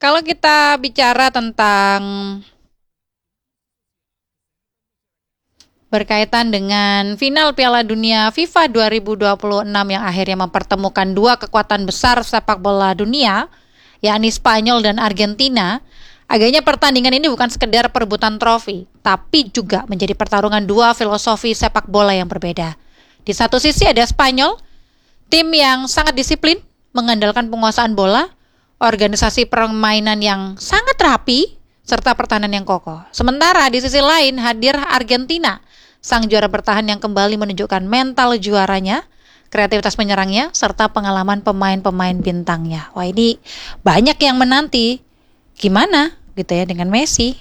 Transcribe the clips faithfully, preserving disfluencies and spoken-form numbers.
Kalau kita bicara tentang berkaitan dengan final Piala Dunia FIFA dua ribu dua puluh enam yang akhirnya mempertemukan dua kekuatan besar sepak bola dunia, yakni Spanyol dan Argentina, agaknya pertandingan ini bukan sekedar perebutan trofi, tapi juga menjadi pertarungan dua filosofi sepak bola yang berbeda. Di satu sisi ada Spanyol, tim yang sangat disiplin, mengandalkan penguasaan bola, organisasi permainan yang sangat rapi, serta pertahanan yang kokoh. Sementara di sisi lain hadir Argentina, sang juara bertahan yang kembali menunjukkan mental juaranya, kreativitas penyerangnya, serta pengalaman pemain-pemain bintangnya. Wah, ini banyak yang menanti gimana gitu ya dengan Messi.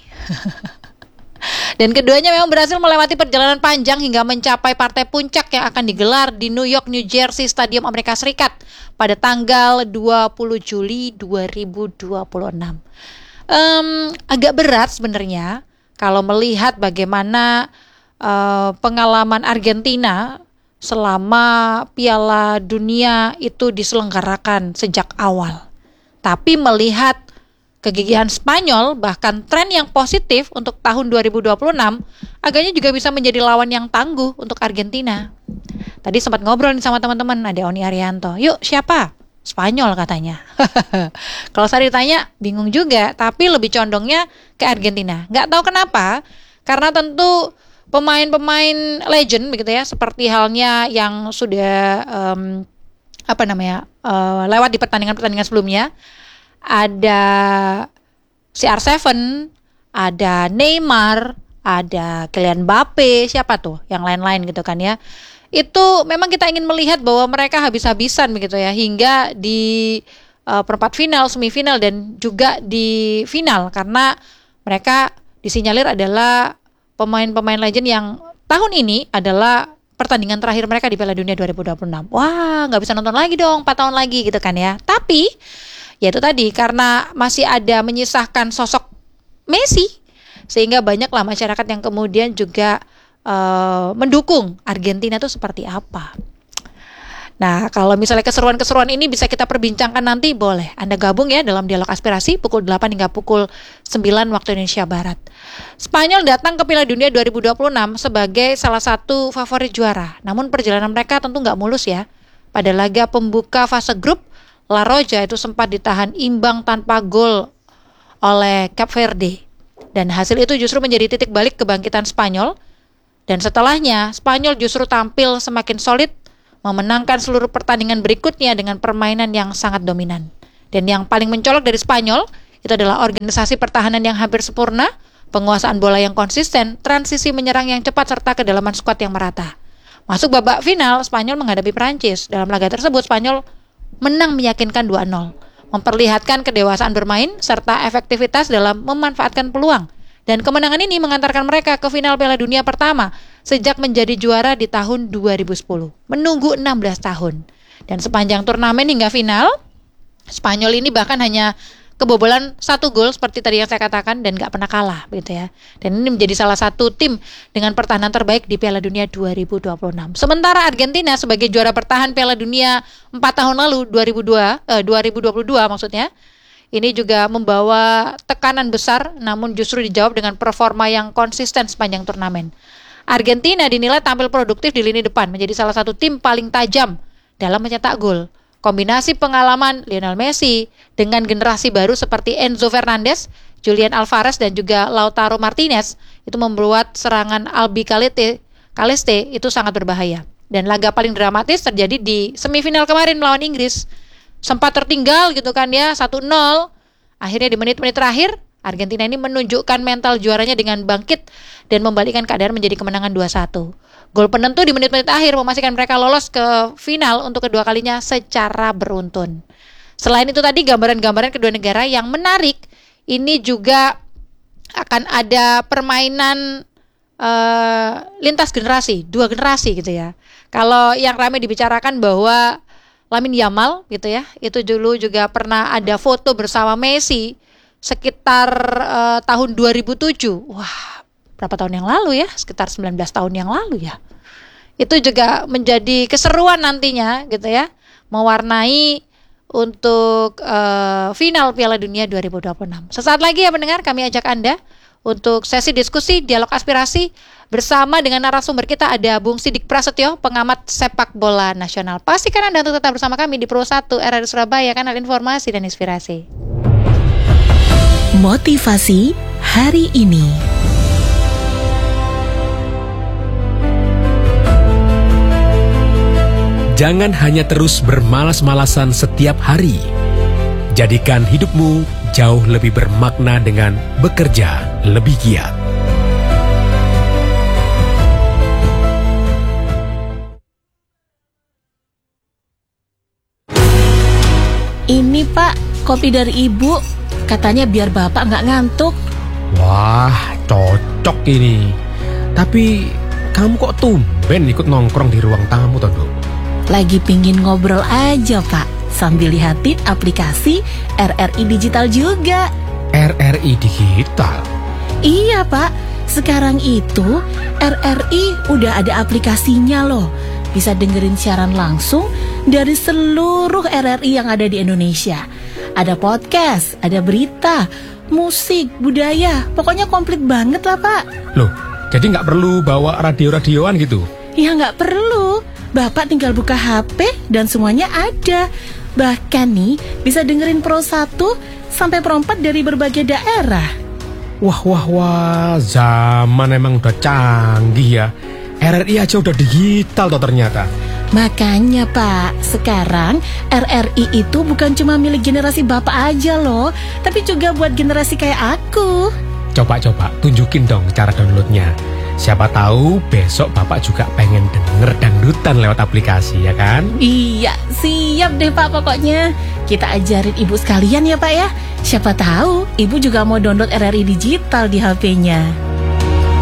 Dan keduanya memang berhasil melewati perjalanan panjang hingga mencapai partai puncak yang akan digelar di New York, New Jersey Stadium Amerika Serikat pada tanggal dua puluh Juli dua ribu dua puluh enam. Um, agak berat sebenarnya kalau melihat bagaimana uh, pengalaman Argentina selama Piala Dunia itu diselenggarakan sejak awal. Tapi melihat kegigihan Spanyol, bahkan tren yang positif untuk tahun dua ribu dua puluh enam, agaknya juga bisa menjadi lawan yang tangguh untuk Argentina. Tadi sempat ngobrol nih sama teman-teman, ada Oni Arianto. Yuk, siapa? Spanyol katanya. Kalau saya ditanya, bingung juga, tapi lebih condongnya ke Argentina. Nggak tahu kenapa, karena tentu pemain-pemain legend begitu ya, seperti halnya yang sudah um, apa namanya uh, lewat di pertandingan-pertandingan sebelumnya. Ada C R tujuh, ada Neymar, ada Kylian Mbappe, siapa tuh yang lain-lain gitu kan ya. Itu memang kita ingin melihat bahwa mereka habis-habisan begitu ya, hingga di uh, perempat final, semifinal, dan juga di final, karena mereka disinyalir adalah pemain-pemain legend yang tahun ini adalah pertandingan terakhir mereka di Piala Dunia dua ribu dua puluh enam. Wah, gak bisa nonton lagi dong, empat tahun lagi gitu kan ya. Tapi ya itu tadi, karena masih ada menyisahkan sosok Messi, sehingga banyaklah masyarakat yang kemudian juga uh, mendukung Argentina itu seperti apa. Nah, kalau misalnya keseruan-keseruan ini bisa kita perbincangkan nanti, boleh Anda gabung ya dalam Dialog Aspirasi pukul delapan hingga pukul sembilan waktu Indonesia Barat. Spanyol datang ke Piala Dunia dua ribu dua puluh enam sebagai salah satu favorit juara. Namun perjalanan mereka tentu nggak mulus ya. Pada laga pembuka fase grup, La Roja itu sempat ditahan imbang tanpa gol oleh Cape Verde. Dan hasil itu justru menjadi titik balik kebangkitan Spanyol. Dan setelahnya, Spanyol justru tampil semakin solid, memenangkan seluruh pertandingan berikutnya dengan permainan yang sangat dominan. Dan yang paling mencolok dari Spanyol, itu adalah organisasi pertahanan yang hampir sempurna, penguasaan bola yang konsisten, transisi menyerang yang cepat, serta kedalaman skuad yang merata. Masuk babak final, Spanyol menghadapi Prancis. Dalam laga tersebut, Spanyol menang meyakinkan dua nol, memperlihatkan kedewasaan bermain serta efektivitas dalam memanfaatkan peluang. Dan kemenangan ini mengantarkan mereka ke final Piala Dunia pertama sejak menjadi juara di tahun dua ribu sepuluh, menunggu enam belas tahun. Dan sepanjang turnamen hingga final, Spanyol ini bahkan hanya kebobolan satu gol seperti tadi yang saya katakan, dan gak pernah kalah begitu ya. Dan ini menjadi salah satu tim dengan pertahanan terbaik di Piala Dunia dua ribu dua puluh enam. Sementara Argentina sebagai juara bertahan Piala Dunia empat tahun lalu, dua ribu dua, eh, dua ribu dua puluh dua maksudnya, ini juga membawa tekanan besar, namun justru dijawab dengan performa yang konsisten sepanjang turnamen. Argentina dinilai tampil produktif di lini depan, menjadi salah satu tim paling tajam dalam mencetak gol. Kombinasi pengalaman Lionel Messi dengan generasi baru seperti Enzo Fernandez, Julian Alvarez, dan juga Lautaro Martinez itu membuat serangan Albi Calete, Caleste itu sangat berbahaya. Dan laga paling dramatis terjadi di semifinal kemarin melawan Inggris. Sempat tertinggal gitu kan ya, satu nol. Akhirnya di menit-menit terakhir, Argentina ini menunjukkan mental juaranya dengan bangkit dan membalikkan keadaan menjadi kemenangan dua satu. Gol penentu di menit-menit akhir memastikan mereka lolos ke final untuk kedua kalinya secara beruntun. Selain itu tadi gambaran-gambaran kedua negara yang menarik, ini juga akan ada permainan uh, lintas generasi, dua generasi gitu ya. Kalau yang ramai dibicarakan bahwa Lamine Yamal gitu ya, itu dulu juga pernah ada foto bersama Messi sekitar uh, tahun dua ribu tujuh. Wah, berapa tahun yang lalu ya, sekitar sembilan belas tahun yang lalu ya. Itu juga menjadi keseruan nantinya gitu ya, mewarnai untuk uh, final Piala Dunia dua ribu dua puluh enam. Sesaat lagi ya pendengar, kami ajak Anda untuk sesi diskusi dialog aspirasi bersama dengan narasumber kita. Ada Bung Sidik Prasetyo, pengamat sepak bola nasional. Pastikan Anda untuk tetap bersama kami di Pro satu R R I Surabaya, kanal informasi dan inspirasi. Motivasi hari ini. Jangan hanya terus bermalas-malasan setiap hari. Jadikan hidupmu jauh lebih bermakna dengan bekerja lebih giat. Ini Pak, kopi dari Ibu. Katanya biar Bapak nggak ngantuk. Wah, cocok ini. Tapi kamu kok tumben ikut nongkrong di ruang tamu, toh, Bu? Lagi pingin ngobrol aja Pak, sambil lihatin aplikasi R R I Digital juga. R R I Digital? Iya Pak, sekarang itu R R I udah ada aplikasinya loh. Bisa dengerin siaran langsung dari seluruh R R I yang ada di Indonesia. Ada podcast, ada berita, musik, budaya, pokoknya komplit banget lah Pak. Loh, jadi nggak perlu bawa radio-radioan gitu? Ya nggak perlu, Bapak tinggal buka H P dan semuanya ada. Bahkan nih bisa dengerin Pro satu sampai Pro empat dari berbagai daerah. Wah, wah, wah, zaman emang udah canggih ya. R R I aja udah digital toh ternyata. Makanya Pak, sekarang R R I itu bukan cuma milik generasi Bapak aja loh, tapi juga buat generasi kayak aku. Coba-coba tunjukin dong cara downloadnya. Siapa tahu besok Bapak juga pengen denger dangdutan lewat aplikasi, ya kan? Iya, siap deh Pak pokoknya. Kita ajarin Ibu sekalian ya Pak ya. Siapa tahu Ibu juga mau download R R I Digital di H P-nya.